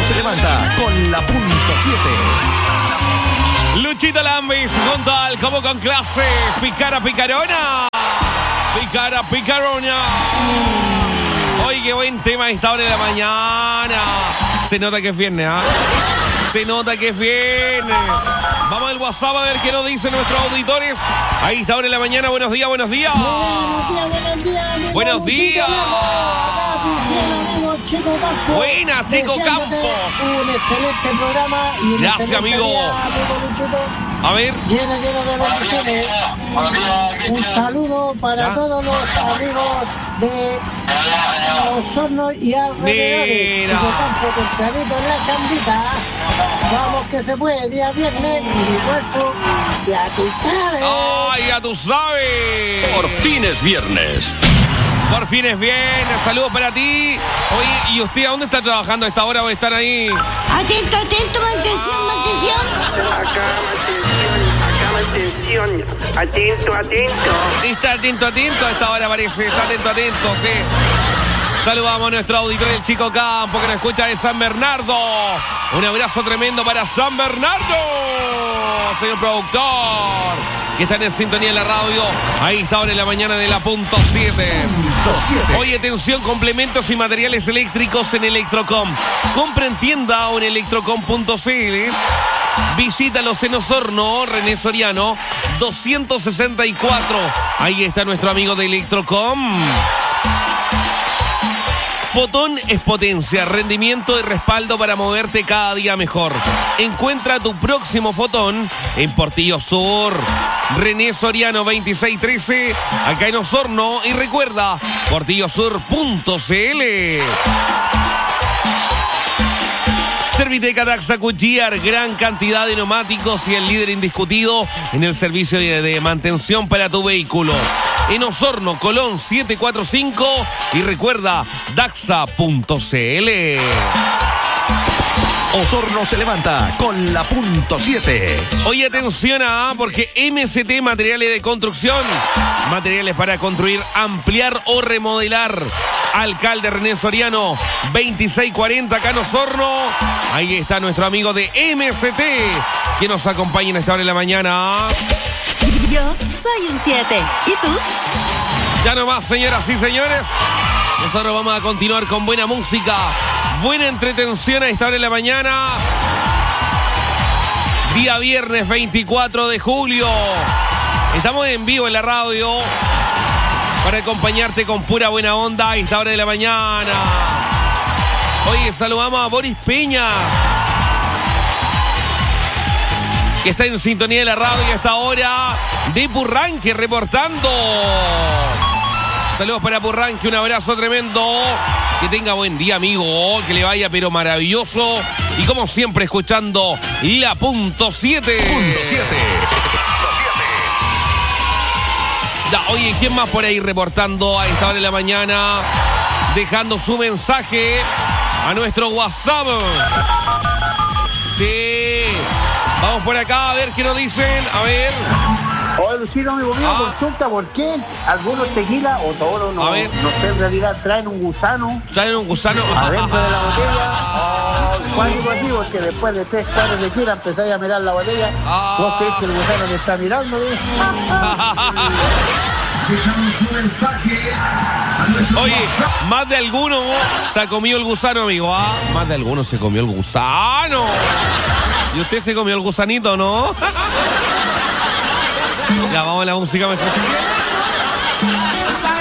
se levanta con la punto 7. Luchito Lambis junto al Como con Clase. Picara Picarona. Picara Picarona. Oye, qué buen tema a esta hora de la mañana. Se nota que es viernes, ¿ah? Se nota que es viernes. Vamos al WhatsApp a ver qué nos dicen nuestros auditores. Ahí está hora de la mañana. Buenos días, buenos días. Buenos días. Buenos días. Chico Campos. Buenas, Chico Campos. Un excelente programa. Y un Gracias, amigo. Día, A ver. lleno de bendiciones. Un saludo para todos los amigos de Osorno y alrededores. Mira. Chico Campos, tempranito en la chambita. Vamos que se puede, día viernes. Y mi cuerpo, ya tú sabes. ¡Ay, ya tú sabes! Por fin es viernes. Por fin es viernes. Saludos para ti. Oye, ¿y usted a dónde está trabajando a esta hora? ¿Va a estar ahí? Atento, mantención. Acá, atento. Está atento a esta hora parece. Está atento, sí. Saludamos a nuestro auditor, el Chico Campo, que nos escucha de San Bernardo. Un abrazo tremendo para San Bernardo, señor productor, que están en sintonía en la radio. Ahí está ahora en la mañana de la punto 7. Oye, atención, complementos y materiales eléctricos en Electrocom. Compra en tienda o en electrocom.cl. Visítalos en Osorno, René Soriano, 264. Ahí está nuestro amigo de Electrocom. Fotón es potencia, rendimiento y respaldo para moverte cada día mejor. Encuentra tu próximo Fotón en Portillo Sur, René Soriano 2613, acá en Osorno. Y recuerda, portillosur.cl. Serviteca Daxa Cuchillar, gran cantidad de neumáticos y el líder indiscutido en el servicio de mantención para tu vehículo. En Osorno, Colón 745 y recuerda, daxa.cl. Osorno se levanta con la punto 7. Oye, atención porque MST Materiales de Construcción, materiales para construir, ampliar o remodelar. Alcalde René Soriano 2640 acá en Osorno. Ahí está nuestro amigo de MST que nos acompaña en esta hora de la mañana. Yo soy un 7. ¿Y tú? Ya nomás, señoras y señores. Nosotros vamos a continuar con buena música, buena entretención a esta hora de la mañana. Día viernes 24 de julio. Estamos en vivo en la radio para acompañarte con pura buena onda a esta hora de la mañana. Oye, saludamos a Boris Peña, que está en sintonía de la radio y a esta hora de Purranque reportando. Saludos para Purranque, un abrazo tremendo. Que tenga buen día, amigo. Que le vaya pero maravilloso. Y como siempre, escuchando la punto 7. Punto 7. Oye, ¿quién más por ahí reportando a esta hora de la mañana? Dejando su mensaje a nuestro WhatsApp. Sí. Vamos por acá a ver qué nos dicen. A ver. Oye, Luchino, amigo mío, consulta por qué algunos tequilas o todos no sé, en realidad traen un gusano. Traen un gusano adentro de la botella. ¿Cuál motivo? Que después de 3 cuadros de tequila empezáis a mirar la botella. ¿Vos crees que el gusano te está mirando? Oye, más de alguno se ha comido el gusano, amigo. Más de alguno se comió el gusano. ¿Y usted se comió el gusanito, no? Ya, vamos a la música mejor.